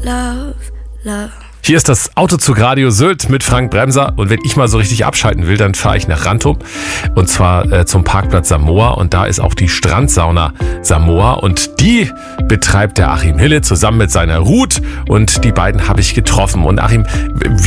love, love. Hier ist das Autozug Radio Sylt mit Frank Bremser. Und wenn ich mal so richtig abschalten will, dann fahre ich nach Rantum. Und zwar zum Parkplatz Samoa. Und da ist auch die Strandsauna Samoa. Und die betreibt der Achim Hille zusammen mit seiner Ruth. Und die beiden habe ich getroffen. Und Achim,